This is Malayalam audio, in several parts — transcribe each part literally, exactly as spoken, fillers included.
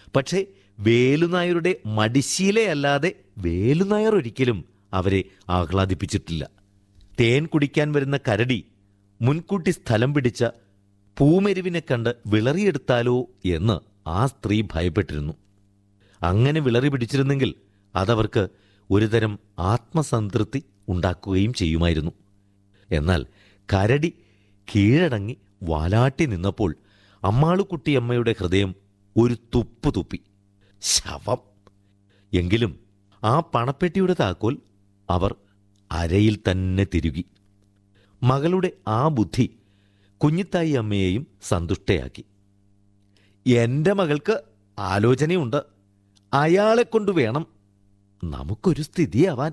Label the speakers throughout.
Speaker 1: പക്ഷേ വേലുനായരുടെ മടിശീലയല്ലാതെ വേലുനായർ ഒരിക്കലും അവരെ ആഹ്ലാദിപ്പിച്ചിട്ടില്ല. തേൻ കുടിക്കാൻ വരുന്ന കരടി മുൻകൂട്ടി സ്ഥലം പിടിച്ച പൂമെരുവിനെ കണ്ട് വിളറിയെടുത്താലോ എന്ന് ആ സ്ത്രീ ഭയപ്പെട്ടിരുന്നു. അങ്ങനെ വിളറി പിടിച്ചിരുന്നെങ്കിൽ അതവർക്ക് ഒരുതരം ആത്മസംതൃപ്തി ഉണ്ടാക്കുകയും ചെയ്യുമായിരുന്നു. എന്നാൽ കരടി കീഴടങ്ങി വാലാട്ടി നിന്നപ്പോൾ അമ്മാളുകുട്ടിയമ്മയുടെ ഹൃദയം ഒരു തുപ്പു തുപ്പി. ശവം! എങ്കിലും ആ പണപ്പെട്ടിയുടെ താക്കോൽ അവർ അരയിൽ തന്നെ തിരുകി. മകളുടെ ആ ബുദ്ധി കുഞ്ഞിത്തായി അമ്മയെയും സന്തുഷ്ടയാക്കി. എൻ്റെ മകൾക്ക് ആലോചനയുണ്ട്, അയാളെ കൊണ്ടു വേണം നമുക്കൊരു സ്ഥിതിയാവാൻ.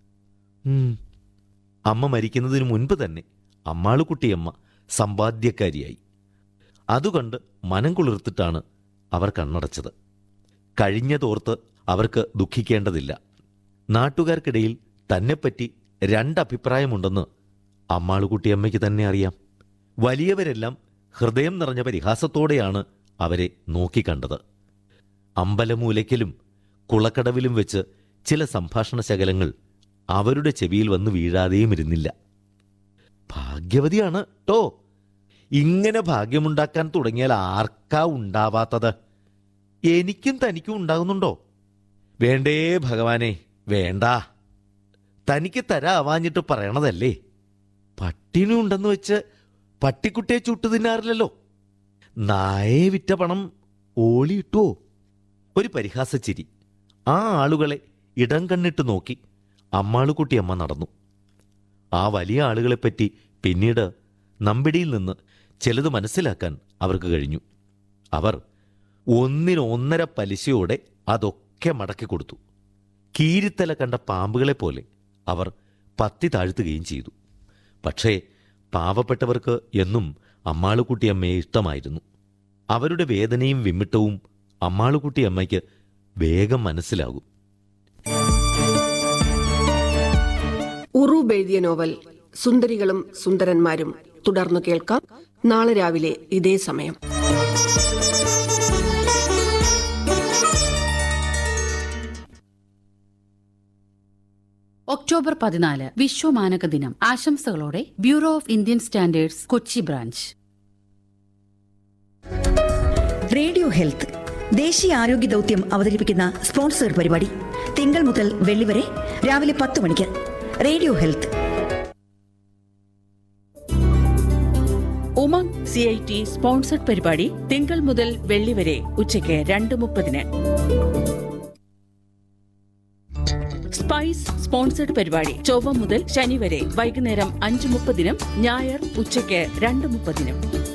Speaker 1: അമ്മ മരിക്കുന്നതിന് മുൻപ് തന്നെ അമ്മാളുകുട്ടിയമ്മ സമ്പാദ്യക്കാരിയായി. അതുകൊണ്ട് മനം കുളിർത്തിട്ടാണ് അവർ കണ്ണടച്ചത്. കഴിഞ്ഞതോർത്ത് അവർക്ക് ദുഃഖിക്കേണ്ടതില്ല. നാട്ടുകാർക്കിടയിൽ തന്നെപ്പറ്റി രണ്ടഭിപ്രായമുണ്ടെന്ന് അമ്മാളുകുട്ടിയമ്മയ്ക്ക് തന്നെ അറിയാം. വലിയവരെല്ലാം ഹൃദയം നിറഞ്ഞ പരിഹാസത്തോടെയാണ് അവരെ നോക്കിക്കണ്ടത്. അമ്പലമൂലയ്ക്കലും കുളക്കടവിലും വെച്ച് ചില സംഭാഷണ ശകലങ്ങൾ അവരുടെ ചെവിയിൽ വന്ന് വീഴാതെയും ഇരുന്നില്ല. ഭാഗ്യവതിയാണ് ട്ടോ, ഇങ്ങനെ ഭാഗ്യമുണ്ടാക്കാൻ തുടങ്ങിയാൽ ആർക്കാ ഉണ്ടാവാത്തത്? എനിക്കും തനിക്കും ഉണ്ടാകുന്നുണ്ടോ? വേണ്ടേ ഭഗവാനെ, വേണ്ട. തനിക്ക് തരാവാഞ്ഞിട്ട് പറയണതല്ലേ. പട്ടിണി ഉണ്ടെന്ന് വെച്ച് പട്ടിക്കുട്ടിയെ ചുട്ടു തിന്നാറില്ലല്ലോ. നായെ വിറ്റ പണം ഓളിയിട്ടുവോ? ഒരു പരിഹാസച്ചിരി. ആ ആളുകളെ ഇടം കണ്ണിട്ട് നോക്കി അമ്മാളുകുട്ടിയമ്മ നടന്നു. ആ വലിയ ആളുകളെപ്പറ്റി പിന്നീട് നമ്പിടിയിൽ നിന്ന് ചിലത് മനസ്സിലാക്കാൻ അവർക്ക് കഴിഞ്ഞു. അവർ ഒന്നിനൊന്നര പലിശയോടെ അതൊക്കെ മടക്കി കൊടുത്തു. കീരിത്തല കണ്ട പാമ്പുകളെപ്പോലെ അവർ പത്തി താഴ്ത്തുകയും ചെയ്തു. പക്ഷേ പാവപ്പെട്ടവർക്ക് എന്നും അമ്മാളുകുട്ടിയമ്മയെ ഇഷ്ടമായിരുന്നു. അവരുടെ വേദനയും വിമ്മിട്ടവും അമ്മാളുകുട്ടിയമ്മയ്ക്ക് വേഗം മനസ്സിലാകും.
Speaker 2: ഉറൂബ് എഴുതിയ നോവൽ സുന്ദരികളും സുന്ദരന്മാരും തുടർന്നു കേൾക്കാം നാളെ രാവിലെ ഇതേ സമയം.
Speaker 3: ഒക്ടോബർ പതിനാല് വിശ്വമാനക ദിനം. ആശംസകളോടെ bureau of Indian standards, Kochi branch.
Speaker 4: Radio health ദേശീയ ആരോഗ്യ ദൗത്യം അവതരിപ്പിക്കുന്ന സ്പോൺസർ പരിപാടി തിങ്കൾ മുതൽ വെള്ളി വരെ രാവിലെ പത്ത് മണിക്ക്. Radio health.
Speaker 5: Umang C I T sponsored പരിപാടി തിങ്കൾ മുതൽ വെള്ളി വരെ ഉച്ചയ്ക്ക് രണ്ട് മുപ്പതിന്. സ്പൈസ് സ്പോൺസർഡ് പരിപാടി ചൊവ്വ മുതൽ ശനി വരെ വൈകുന്നേരം അഞ്ച് മുപ്പതിനും ഞായർ ഉച്ചയ്ക്ക് രണ്ട് മുപ്പതിനും.